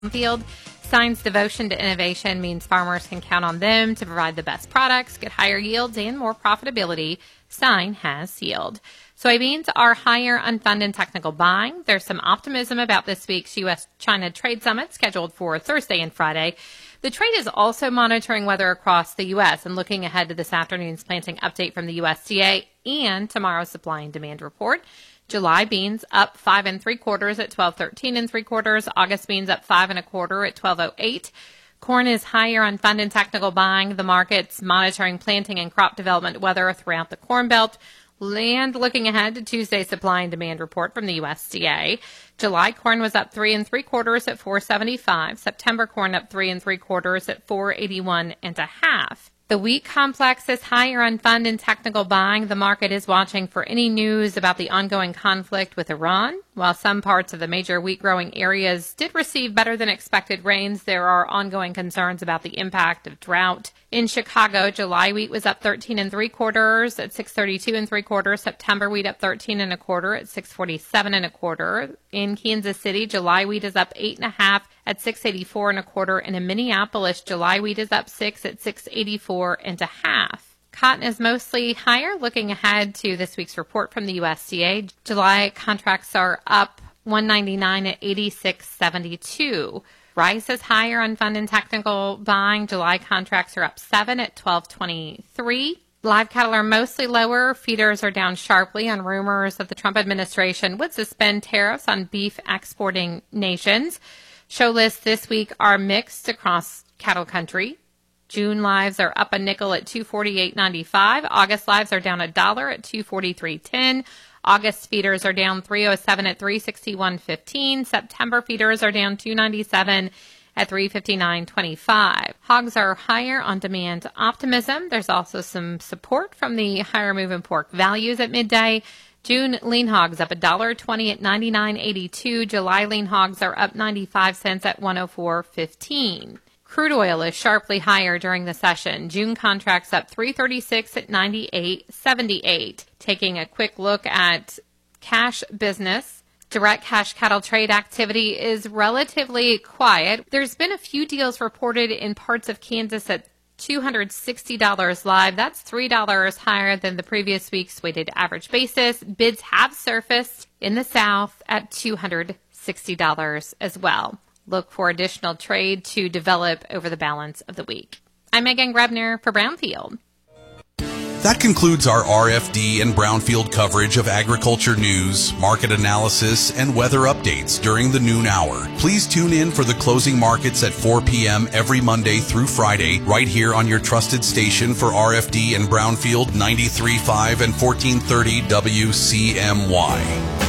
Field. Stein's devotion to innovation means farmers can count on them to provide the best products, get higher yields, and more profitability. Stein has yield. Soybeans are higher on fund and technical buying. There's some optimism about this week's U.S.-China trade summit scheduled for Thursday and Friday. The trade is also monitoring weather across the U.S. and looking ahead to this afternoon's planting update from the USDA and tomorrow's supply and demand report. July beans up 5 3/4 at 12.13 3/4. August beans up 5 1/4 at 12.08. Corn is higher on fund and technical buying. The market's monitoring planting and crop development weather throughout the Corn Belt. And looking ahead to Tuesday's supply and demand report from the USDA. July corn was up 3 3/4 at 4.75. September corn up 3 3/4 at 4.81 1/2. The wheat complex is higher on fund and technical buying. The market is watching for any news about the ongoing conflict with Iran. While some parts of the major wheat-growing areas did receive better than expected rains, there are ongoing concerns about the impact of drought. In Chicago, July wheat was up 13 3/4 at 6.32 3/4. September wheat up 13 1/4 at 6.47 1/4. In Kansas City, July wheat is up 8 1/2 at 6.84 1/4. And in Minneapolis, July wheat is up 6 at 6.84 1/2. Cotton is mostly higher. Looking ahead to this week's report from the USDA, July contracts are up 199 at 86.72. Rice is higher on fund and technical buying. July contracts are up 7 at 12.23. Live cattle are mostly lower. Feeders are down sharply on rumors that the Trump administration would suspend tariffs on beef exporting nations. Show lists this week are mixed across cattle country. June lives are up a nickel at 248.95. August lives are down $1 at 243.10. August feeders are down 307 at 361.15. September feeders are down 297 at 359.25. Hogs are higher on demand optimism. There's also some support from the higher moving pork values at midday. June lean hogs up $1.20 at 99.82. July lean hogs are up 95 cents at 104.15. Crude oil is sharply higher during the session. June contracts up 3.36 at 98.78. Taking a quick look at cash business, direct cash cattle trade activity is relatively quiet. There's been a few deals reported in parts of Kansas at $260 live. That's $3 higher than the previous week's weighted average basis. Bids have surfaced in the South at $260 as well. Look for additional trade to develop over the balance of the week. I'm Megan Grebner for Brownfield. That concludes our RFD and Brownfield coverage of agriculture news, market analysis, and weather updates during the noon hour. Please tune in for the closing markets at 4 p.m. every Monday through Friday, right here on your trusted station for RFD and Brownfield 93.5 and 1430 WCMY.